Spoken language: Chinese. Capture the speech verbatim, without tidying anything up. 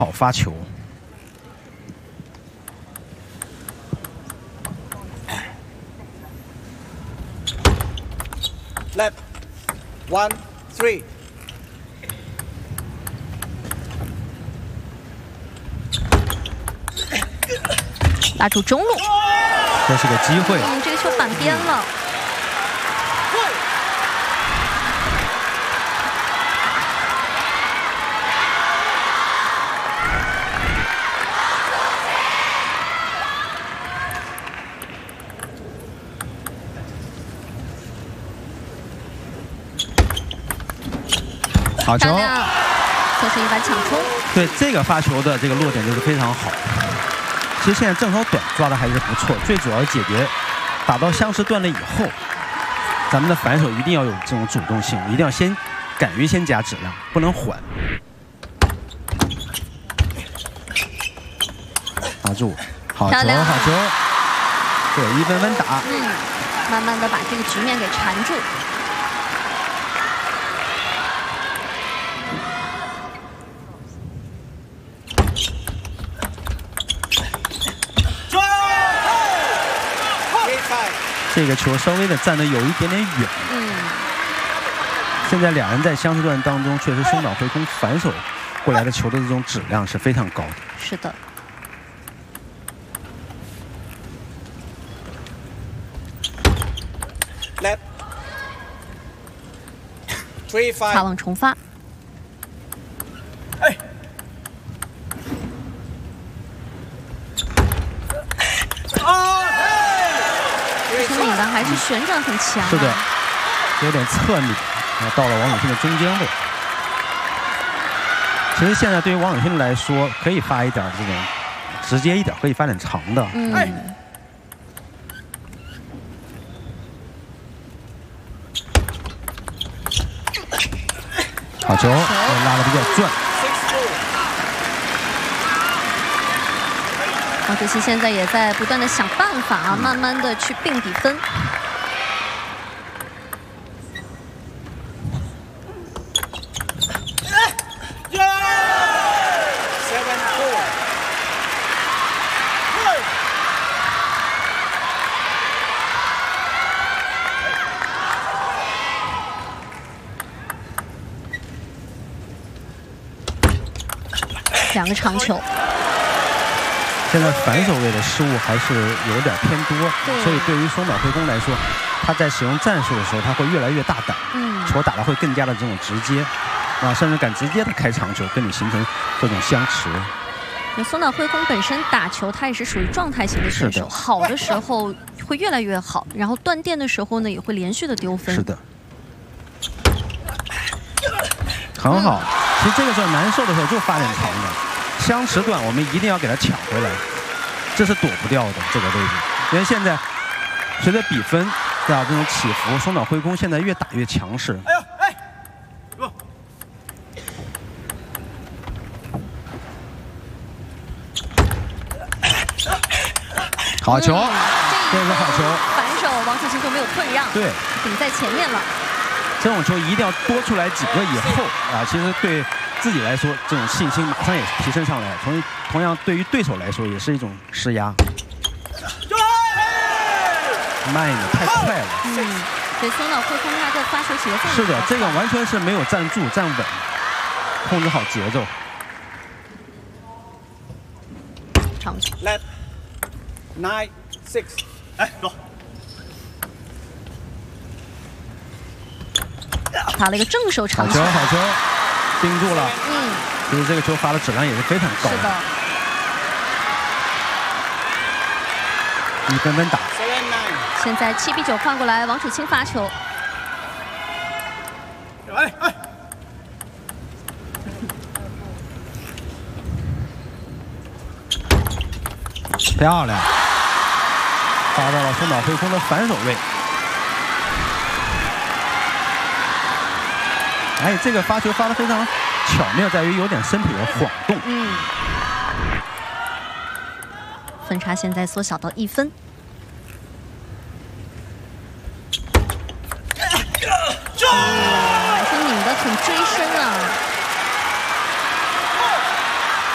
好发球。 Left, one, three. 打出中路， 这是个机会。 嗯，这个球反边了。 好球！ 这是一板抢冲。 对这个发球的这个落点就是非常好。其实现在正手短抓的还是不错，最主要解决打到相持段了以后，咱们的反手一定要有这种主动性，一定要先敢于先加质量，不能缓。打住，好球，好球！对，一分分打。 嗯，慢慢的把这个局面给缠住。 这个球稍微的站得有一点点远。嗯。现在两人在相持段当中，确实松岛辉空反手过来的球的这种质量是非常高的。 是的。 Left, three five。 法网重发。 哎。 领的还是旋转很强、啊， 是的，有点侧逆，啊，到了王永庆的中间位。其实现在对于王永庆来说，可以发一点这种直接一点，可以发点长的。 嗯。 好球，拉的比较转。 王楚钦现在也在不断的想办法啊，慢慢的去并比分。两个长球。 现在反手位的失误还是有点偏多，所以对于松岛辉空来说，他在使用战术的时候，他会越来越大胆，嗯，球打的会更加的这种直接，啊，甚至敢直接的开长球，跟你形成这种相持。 那松岛辉空本身打球，他也是属于状态型的选手，好的时候会越来越好，然后断电的时候呢，也会连续的丢分。 是的，很好。其实这个时候难受的时候就发点长的。 相持段我们一定要给他抢回来，这是躲不掉的这个位置。因为现在随着比分对吧这种起伏，松岛辉空现在越打越强势。哎呦哎，好球，这是好球。 反手王楚钦就没有退让， 对， 顶在前面了。 这种球一定要多出来几个以后啊，其实对。 自己来说，这种信心马上也提升上来。同同样，对于对手来说，也是一种施压。慢一点，太快了。 嗯，所以松岛辉空他的发球节奏是的，这个完全是没有站住、站稳，控制好节奏。 长球。 Left, nine, six。哎，走。 发了一个正手长球。 好球，好球。 盯住了， 嗯， 其实这个球发的质量也是非常高。 是的， 一分分打。 现在七比九换过来，王楚钦发球。 哎哎， 漂亮，发到了松岛辉空的反手位。 哎，这个发球发的非常巧妙，在于有点身体的晃动。 嗯，分差现在缩小到一分。嗯，还是拧得很追身啊。